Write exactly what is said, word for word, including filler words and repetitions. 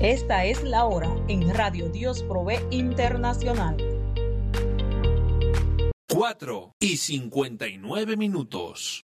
Esta es la hora en Radio Dios Provee Internacional. Cuatro y cincuenta y nueve minutos.